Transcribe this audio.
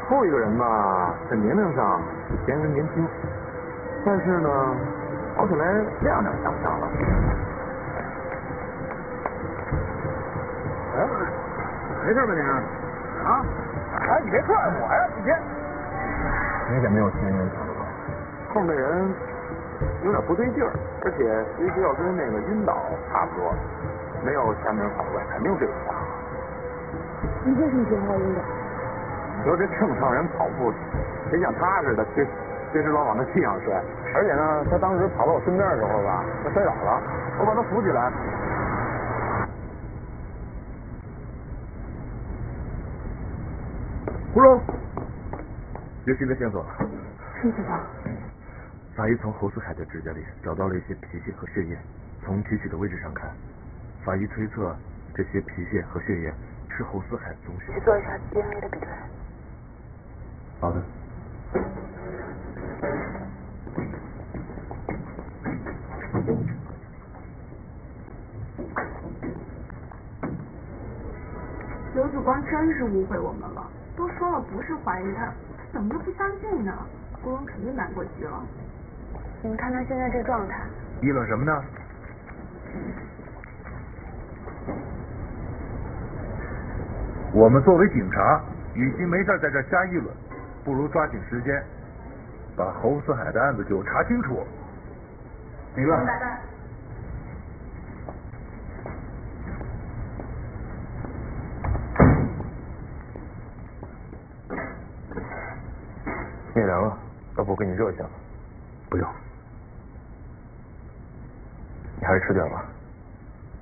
后一个人吧，在年龄上嫌人年轻，但是呢，跑起来踉踉跄跄了。 哎，没事吧你？啊？哎，你别拽我呀，你别。 明显没有前一人跑得快。后面那人有点不对劲儿，而且其实要跟那个晕倒差不多，没有前面人跑得快，肯定对不上。 你为什么觉得他晕倒？ 你说这正常人跑步，谁像他似的，随时老往那地上摔。而且呢，他当时跑到我身边的时候吧，他摔倒了，我把他扶起来。 胡荣，有新的线索了。 是什么？ 法医从侯四海的指甲里找到了一些皮屑和血液，从提取的位置上看，法医推测这些皮屑和血液是侯四海宗血。 去做一下 DNA 的比对。 好的。 刘子光真是误会我们了，都说了不是怀孕，他怎么就不相信呢？胡荣肯定难过极了。 你们看他现在这状态。 议论什么呢？我们作为警察，与其没事在这瞎议论，不如抓紧时间，把侯四海的案子给我查清楚。明白？ 天凉了，要不我给你热一下吧？ 不用。 你还是吃点吧。